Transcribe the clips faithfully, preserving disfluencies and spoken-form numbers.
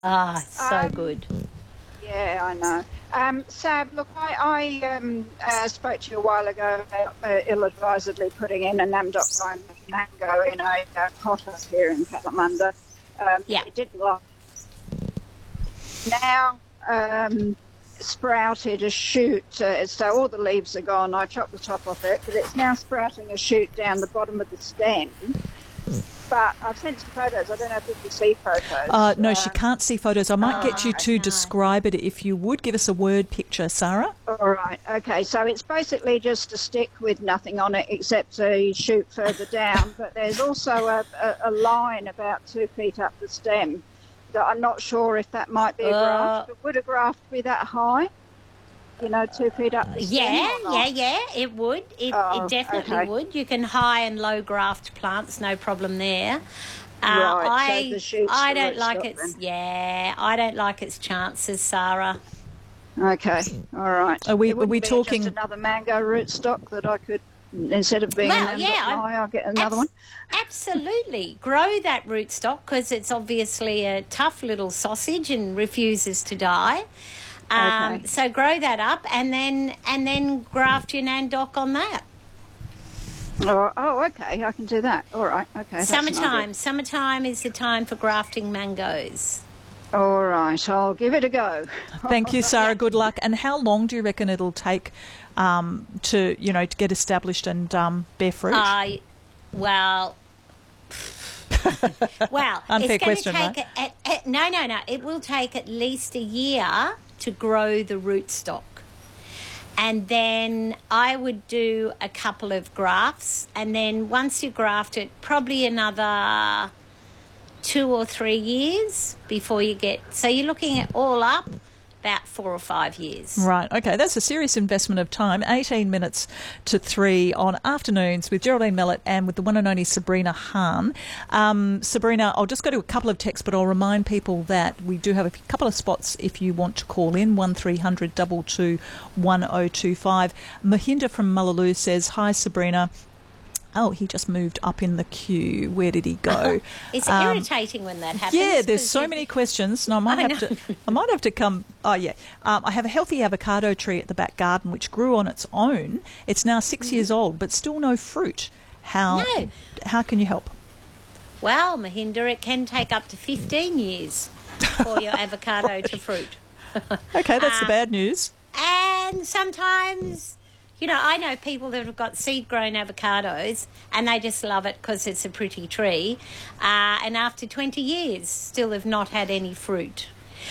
Ah, so Um, good. yeah, I know. Um, Sab, look, I, I um, uh, spoke to you a while ago about uh, ill-advisedly putting in a Namdok mango in a uh, potter here in Kalamunda. Um, Yeah. it didn't last. Now um, sprouted a shoot, uh, so all the leaves are gone. I chopped the top off it, but it's now sprouting a shoot down the bottom of the stem. But I've sent some photos. I don't know if you can see Uh, photos. no, she Um, can't see photos. I might get you uh, to No. describe it if you would. Give us a word picture, Sarah. All right. Okay. So it's basically just a stick with nothing on it except a shoot further down. But there's also a, a, a line about two feet up the stem that I'm not sure if that might be a Uh, graft. But would a graft be that high? You know, two feet up the stem Yeah, or yeah, not? yeah, it would. It, Oh, it definitely okay. would. You can high and low graft plants, no problem there. Uh, Right, so I the shoot's I the don't like rootstock its then. yeah, I don't like its chances, Sarah. Okay. All right. Are we- It are wouldn't we be talking- just another mango rootstock that I could, instead of being Well, an yeah, I'm- I'll get another Abs- one? Absolutely. Grow that rootstock because it's obviously a tough little sausage and refuses to die. Um, Okay. So grow that up and then and then graft your Nandoc on that. Oh, oh, okay. I can do that. All right. Okay. that's an idea. Summertime. Summertime is the time for grafting mangoes. All right. I'll give it a go. Thank you, Sarah. Good luck. And how long do you reckon it'll take um, to, you know, to get established and um, bear fruit? Uh, well, well, Unfair it's going to question, take right? a, a, a, no, no, no. It will take at least a year to grow the rootstock. And then I would do a couple of grafts. And then once you graft it, probably another two or three years before you get... So you're looking at all up about four or five years. Right, okay, that's a serious investment of time. eighteen minutes to three on Afternoons with Geraldine Mellett and with the one and only Sabrina Hahn. Um, Sabrina, I'll just go to a couple of texts, but I'll remind people that we do have a couple of spots if you want to call in, one three hundred two two one oh two five. Mahinda from Mullaloo says, hi Sabrina. Oh, he just moved up in the queue. Where did he go? It's Um, irritating when that happens. Yeah, there's 'cause so you- many questions. No, I might I have to. I might have to come. Oh yeah, um, I have a healthy avocado tree at the back garden which grew on its own. It's now six years old, but still no fruit. How? No. How can you help? Well, Mahinda, it can take up to fifteen years for your avocado to fruit. Okay, that's the Uh, bad news. And sometimes, you know, I know people that have got seed-grown avocados and they just love it because it's a pretty tree. Uh, and after twenty years, still have not had any fruit.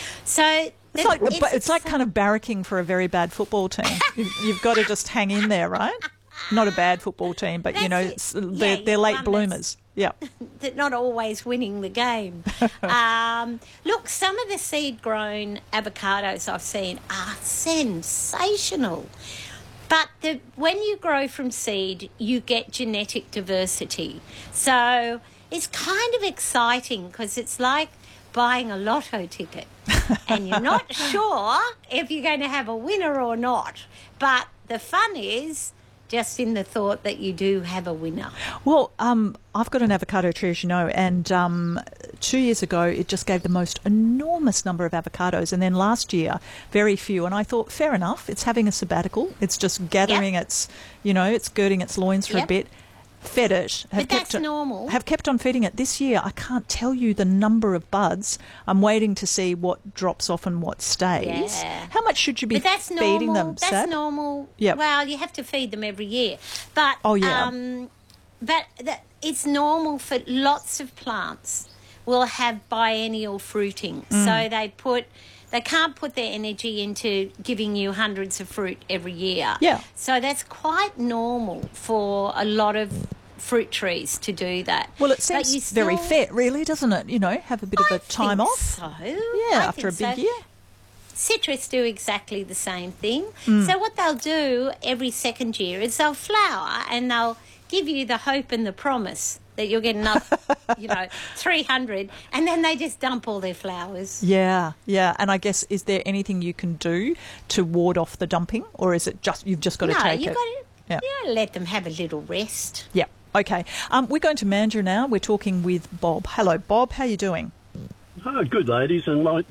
So It's like it's, like kind of barracking for a very bad football team. You've, you've got to just hang in there, right? Not a bad football team, but you That's know, it. it's, Yeah, they're, yeah, they're late one that's- bloomers. Yeah. that not always winning the game. um, look, some of the seed-grown avocados I've seen are sensational. But the, when you grow from seed, you get genetic diversity. So it's kind of exciting because it's like buying a lotto ticket and you're not sure if you're going to have a winner or not. But the fun is just in the thought that you do have a winner. Well, um, I've got an avocado tree, as you know, and um, two years ago it just gave the most enormous number of avocados, and then last year very few. And I thought, fair enough, it's having a sabbatical. It's just gathering Yep. its, you know, it's girding its loins for a Yep. bit. Fed it. Have But that's kept on- normal. Have kept on feeding it. This year, I can't tell you the number of buds. I'm waiting to see what drops off and what stays. Yeah. How much should you be But that's feeding normal. them, That's Sab? normal. Yep. Well, you have to feed them every year. But Oh, yeah. um, but that, it's normal for lots of plants will have biennial fruiting. Mm. So they put they can't put their energy into giving you hundreds of fruit every year. Yeah. So that's quite normal for a lot of fruit trees to do that. Well, it But seems you very still- fair, really, doesn't it? You know, have a bit of I a time think off. So. Yeah, I after a think big so. year. Citrus do exactly the same thing. Mm. So what they'll do every second year is they'll flower and they'll give you the hope and the promise that you'll get another, you know, three hundred, and then they just dump all their flowers. Yeah, yeah. And I guess, is there anything you can do to ward off the dumping, or is it just you've just got to no, take you've it? got to Yeah. you know, let them have a little rest. Yeah. Okay. Um, we're going to Mandurah now. We're talking with Bob. Hello, Bob. How are you doing? Oh, good, ladies, and like